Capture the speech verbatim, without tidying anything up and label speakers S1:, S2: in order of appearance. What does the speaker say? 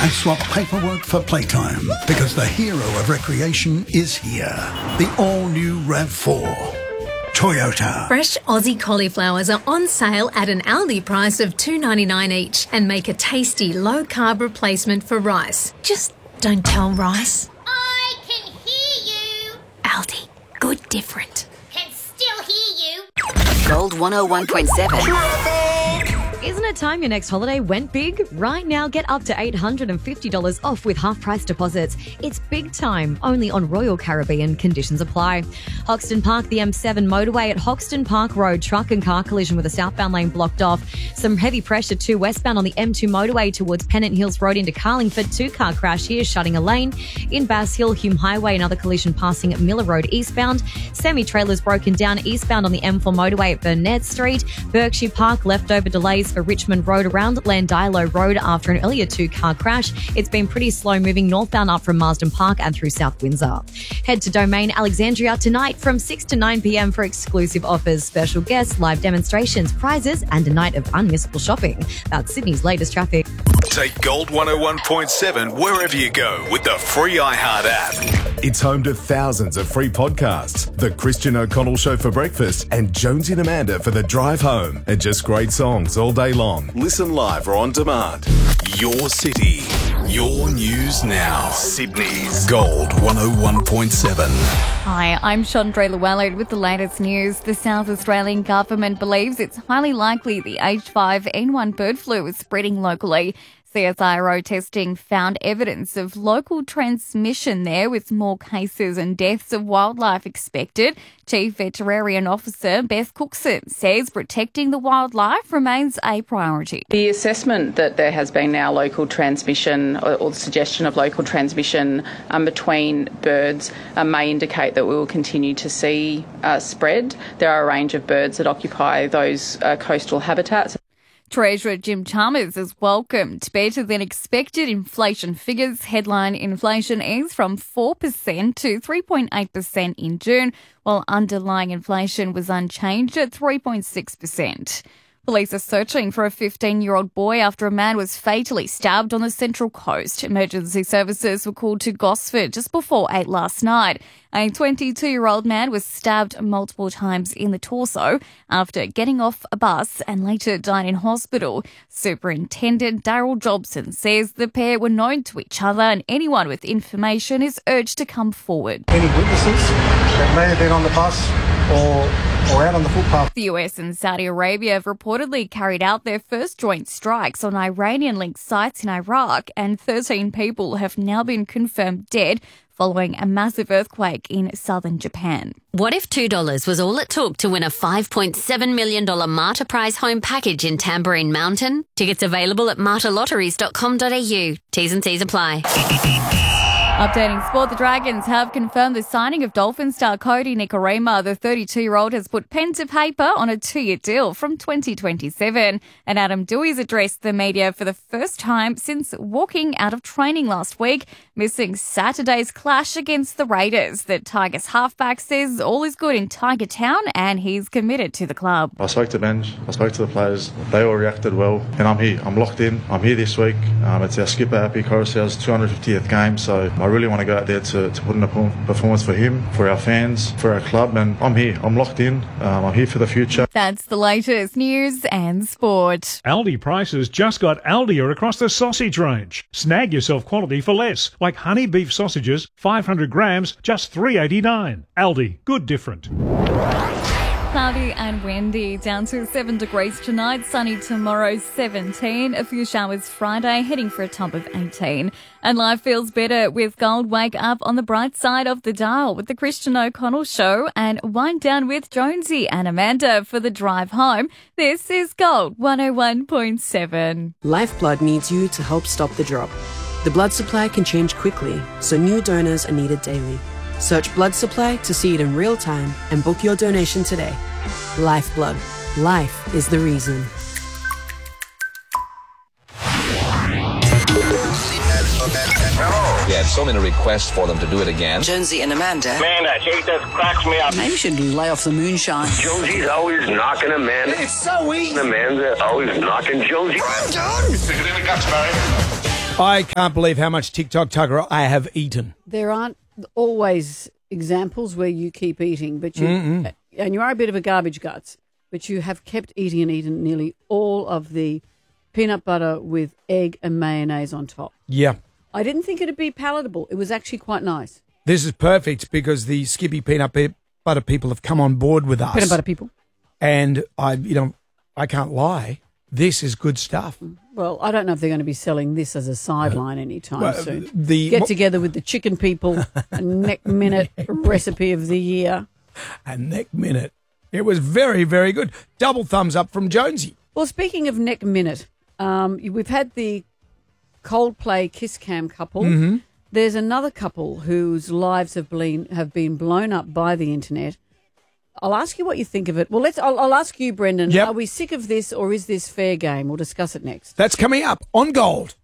S1: and swap paperwork for playtime because the hero of recreation is here. The all-new RAV four. Toyota.
S2: Fresh Aussie cauliflowers are on sale at an Aldi price of two dollars ninety-nine each and make a tasty low-carb replacement for rice. Just don't tell Rice.
S3: I can hear you.
S2: Aldi. Good different.
S3: Can still hear you.
S4: Gold one oh one point seven.
S5: Isn't it time your next holiday went big? Right now, get up to eight hundred fifty dollars off with half-price deposits. It's big time, only on Royal Caribbean. Conditions apply. Hoxton Park, the M seven motorway at Hoxton Park Road. Truck and car collision with a southbound lane blocked off. Some heavy pressure too westbound on the M two motorway towards Pennant Hills Road into Carlingford. Two-car crash here, shutting a lane. In Bass Hill, Hume Highway, another collision passing at Miller Road eastbound. Semi-trailers broken down eastbound on the M four motorway at Burnett Street. Berkshire Park, leftover delays for Richmond Road around Landilo Road after an earlier two-car crash. It's been pretty slow moving northbound up from Marsden Park and through South Windsor. Head to Domain Alexandria tonight from six to nine p.m. for exclusive offers, special guests, live demonstrations, prizes and a night of unmissable shopping. That's Sydney's latest traffic.
S6: Take Gold one oh one point seven wherever you go with the free iHeart app.
S7: It's home to thousands of free podcasts. The Christian O'Connell Show for breakfast and Jonesy and Amanda for the drive home. And just great songs all day long. Listen live or on demand.
S6: Your city, your news now. Sydney's Gold one oh one point seven.
S8: Hi, I'm Chandra Llewellyn with the latest news. The South Australian government believes it's highly likely the H five N one bird flu is spreading locally. C S I R O testing found evidence of local transmission there, with more cases and deaths of wildlife expected. Chief Veterinarian Officer Beth Cookson says protecting the wildlife remains a priority.
S9: The assessment that there has been now local transmission, or, or the suggestion of local transmission um, between birds uh, may indicate that we will continue to see uh, spread. There are a range of birds that occupy those uh, coastal habitats.
S8: Treasurer Jim Chalmers has welcomed better than expected inflation figures. Headline inflation eased from four percent to three point eight percent in June, while underlying inflation was unchanged at three point six percent. Police are searching for a fifteen-year-old boy after a man was fatally stabbed on the Central Coast. Emergency services were called to Gosford just before eight last night. A twenty-two-year-old man was stabbed multiple times in the torso after getting off a bus and later died in hospital. Superintendent Daryl Jobson says the pair were known to each other and anyone with information is urged to come forward.
S10: Any witnesses that may have been on the bus or or out on the footpath.
S8: The U S and Saudi Arabia have reportedly carried out their first joint strikes on Iranian-linked sites in Iraq, and thirteen people have now been confirmed dead following a massive earthquake in southern Japan.
S11: What if two dollars was all it took to win a five point seven million dollars Marta Prize home package in Tambourine Mountain? Tickets available at marta lotteries dot com dot a u. T's and C's apply.
S8: Updating sport, the Dragons have confirmed the signing of Dolphin star Cody Nikorima. The thirty-two-year-old has put pen to paper on a two-year deal from twenty twenty-seven. And Adam Dewey's addressed the media for the first time since walking out of training last week, missing Saturday's clash against the Raiders. The Tigers halfback says all is good in Tiger Town and he's committed to the club.
S12: I spoke to Benj, I spoke to the players, they all reacted well, and I'm here, I'm locked in, I'm here this week. Um, it's our skipper, Happy Coruscant's two hundred fiftieth game, so I really want to go out there to, to put in a performance for him, for our fans, for our club, and I'm here, I'm locked in, um, I'm here for the future.
S8: That's the latest news and sport.
S13: Aldi prices just got Aldier across the sausage range. Snag yourself quality for less, like honey beef sausages, five hundred grams, just three eighty-nine. Aldi, good different.
S8: Cloudy and windy, down to seven degrees tonight, sunny tomorrow, seventeen. A few showers Friday, heading for a top of eighteen. And life feels better with Gold. Wake up on the bright side of the dial with the Christian O'Connell Show, and wind down with Jonesy and Amanda for the drive home. This is Gold one oh one point seven.
S14: Lifeblood needs you to help stop the drop. The blood supply can change quickly, so new donors are needed daily. Search blood supply to see it in real time and book your donation today. Lifeblood. Life is the reason.
S15: We had so many requests for them to do it again.
S4: Jonesy and Amanda.
S16: Man, that shit just cracks me up.
S4: Maybe you should lay off the moonshine.
S16: Jonesy's always knocking Amanda.
S4: It's so easy.
S16: Amanda always knocking Jonesy.
S4: I'm done.
S16: Stick it in the guts, Barry.
S17: I can't believe how much TikTok Tugger I have eaten.
S18: There aren't always examples where you keep eating, but you
S17: Mm-mm.
S18: and you are a bit of a garbage guts, but you have kept eating and eaten nearly all of the peanut butter with egg and mayonnaise on top.
S17: Yeah.
S18: I didn't think it'd be palatable. It was actually quite nice.
S17: This is perfect because the Skippy peanut pe- butter people have come on board with us.
S18: Peanut butter people.
S17: And I, you know, I can't lie. This is good stuff.
S18: Well, I don't know if they're going to be selling this as a sideline anytime
S17: Well,
S18: soon.
S17: the-
S18: Get together with the chicken people, a neck minute recipe of the year.
S17: A neck minute. It was very, very good. Double thumbs up from Jonesy.
S18: Well, speaking of neck minute, um, we've had the Coldplay Kiss Cam couple.
S17: Mhm.
S18: There's another couple whose lives have been have been blown up by the internet. I'll ask you what you think of it. Well, let's. I'll, I'll ask you, Brendan.
S17: Yep.
S18: Are we sick of this, or is this fair game? We'll discuss it next.
S17: That's coming up on Gold.